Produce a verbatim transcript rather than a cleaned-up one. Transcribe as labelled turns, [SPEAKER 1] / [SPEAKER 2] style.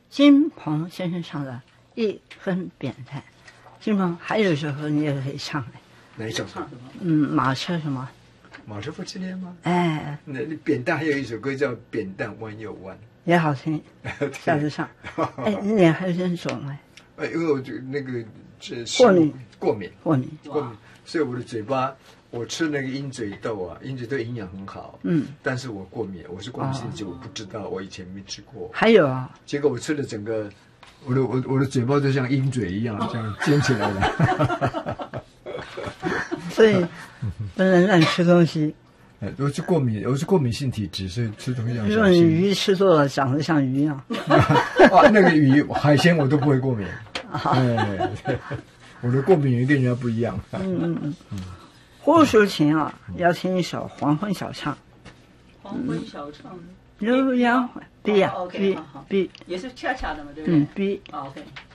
[SPEAKER 1] 金鹏先生唱的《一分扁担》。金鹏还有一首歌你也可以唱哎。
[SPEAKER 2] 哪一首歌？
[SPEAKER 1] 嗯，马车什么？
[SPEAKER 2] 马车夫妻恋吗？
[SPEAKER 1] 哎，
[SPEAKER 2] 那扁担还有一首歌叫《扁担弯又弯》，
[SPEAKER 1] 也好听，下次唱。哎，你脸还有点肿哎。
[SPEAKER 2] 哎，因为我就那个这
[SPEAKER 1] 过敏，
[SPEAKER 2] 过敏，
[SPEAKER 1] 过敏，
[SPEAKER 2] 过敏，所以我的嘴巴，我吃那个鹰嘴豆啊，鹰嘴豆营养很好，
[SPEAKER 1] 嗯，
[SPEAKER 2] 但是我过敏，我是过敏性疾，我不知道，我以前没吃过。
[SPEAKER 1] 还有啊，
[SPEAKER 2] 结果我吃了整个，我的我我的嘴巴就像鹰嘴一样，这样尖起来了。
[SPEAKER 1] 所以不能乱吃东西。
[SPEAKER 2] 哎，我是过敏，我是过敏性体质，所以吃东西要小心。
[SPEAKER 1] 比如说你鱼吃多了，长得像鱼一样。
[SPEAKER 2] 啊，那个鱼海鲜我都不会过敏。哎，我的过敏源跟人家不一样。
[SPEAKER 1] 嗯嗯嗯嗯。胡淑琴啊，要听一首《黄昏小唱》。
[SPEAKER 3] 黄昏小唱。
[SPEAKER 1] 浏阳 B 啊
[SPEAKER 3] ，OK，
[SPEAKER 1] B B
[SPEAKER 3] 也是恰恰的嘛，对不对？
[SPEAKER 1] 嗯 B。
[SPEAKER 3] OK。